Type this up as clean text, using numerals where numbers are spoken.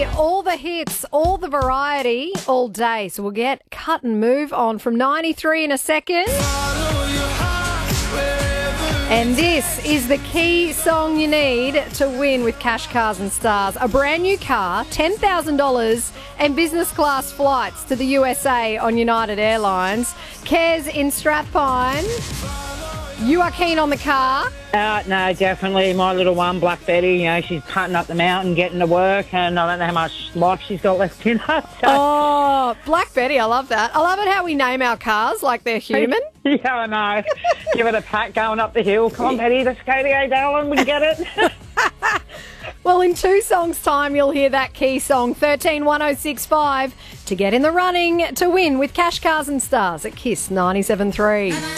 All the hits, all the variety, all day. So we'll get Cut and Move on from 93 in a second. And this is the key song you need to win with Cash, Cars and Stars. A brand new car, $10,000 and business class flights to the USA on United Airlines. Kez in Strathpine, you are keen on the car? No, definitely. My little one, Black Betty, she's putting up the mountain, getting to work, and I don't know how much life she's got left in her. So. Oh, Black Betty, I love that. I love it how we name our cars like they're human. Yeah, I know. Give it a pat going up the hill. Come on, Betty, let's go to darling, we can get it. Well, in 2 songs' time, you'll hear that key song, 131065, to get in the running to win with Cash, Cars and Stars at KISS 97.3.